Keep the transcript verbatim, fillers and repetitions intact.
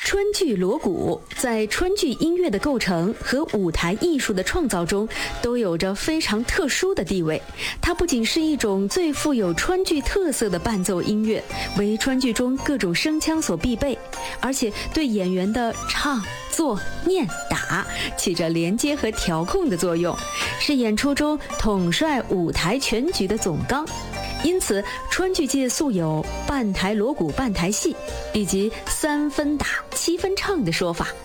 川剧锣鼓在川剧音乐的构成和舞台艺术的创造中都有着非常特殊的地位。它不仅是一种最富有川剧特色的伴奏音乐，为川剧中各种声腔所必备，而且对演员的唱、做、念、打起着连接和调控的作用，是演出中统帅舞台全局的总纲。因此，川剧界素有半台锣鼓半台戏，以及三分打七分唱的说法。